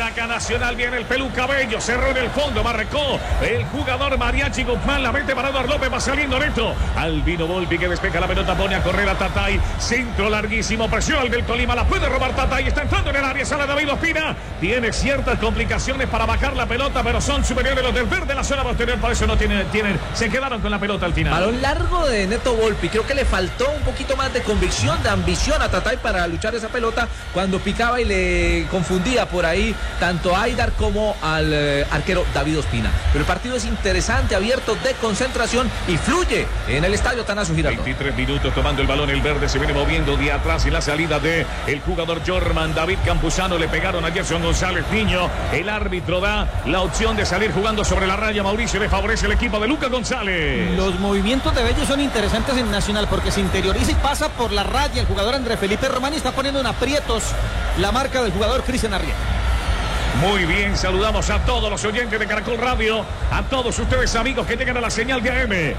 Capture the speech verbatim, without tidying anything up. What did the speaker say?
Ataca Nacional, viene el Peluca Bello, cerró en el fondo, marcó el jugador Mariachi Guzmán, la mete para Eduardo López, va saliendo neto. Albino Volpi que despeja la pelota, pone a correr a Tatay, centro larguísimo, presión al del Tolima, la puede robar Tatay, está entrando en el área, sale David Ospina, tiene ciertas complicaciones para bajar la pelota, pero son superiores los del verde en la zona posterior, por eso no tienen, tienen, se quedaron con la pelota al final. Balón largo de Neto Volpi, creo que le faltó un poquito más de convicción, de ambición a Tatay para luchar esa pelota cuando picaba y le confundía por ahí tanto a Aidar como al eh, arquero David Ospina. Pero el partido es interesante, abierto, de concentración y fluye en el estadio Atanasio Girardot. veintitrés minutos tomando el balón, el verde se viene moviendo de atrás y la salida de el jugador Jorman David Campuzano, le pegaron a Gerson González Niño, el árbitro da la opción de salir jugando sobre la raya, Mauricio, le favorece el equipo de Lucas González. Los movimientos de Bello son interesantes en Nacional porque se interioriza y pasa por la raya el jugador André Felipe Román y está poniendo en aprietos la marca del jugador Cristian Arrieta. Muy bien, saludamos a todos los oyentes de Caracol Radio, a todos ustedes amigos que tengan a la señal de A M.